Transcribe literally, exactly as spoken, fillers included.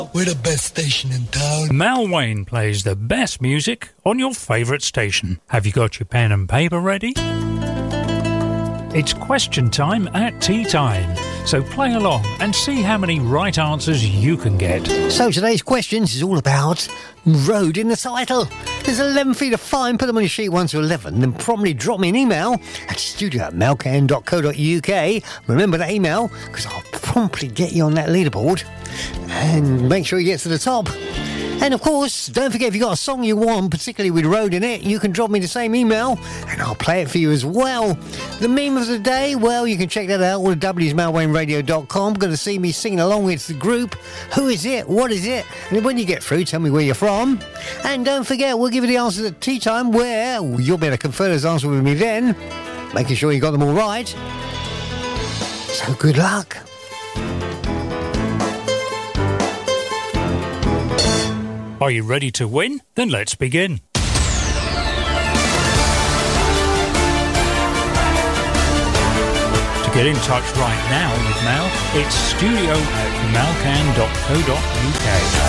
We're the best station in town. Mal Wayne plays the best music on your favourite station. Have you got your pen and paper ready? It's question time at tea time. So play along and see how many right answers you can get. So today's questions is all about road in the title. There's eleven feet of fine. Put them on your sheet one to eleven. Then promptly drop me an email at studio at malcan dot co dot uk. Remember that email, because I'll promptly get you on that leaderboard. And make sure you get to the top. And of course, don't forget, if you've got a song you want, particularly with road in it, you can drop me the same email and I'll play it for you as well. The meme of the day, well, you can check that out, all at w s mal wayne radio dot com. Going to see me singing along with the group. Who is it? What is it? And when you get through, tell me where you're from. And don't forget, we'll give you the answers at tea time, where you'll be able to confer those answers with me then, making sure you got them all right. So good luck. Are you ready to win? Then let's begin. To get in touch right now with Mal, it's studio at malcan dot co dot uk.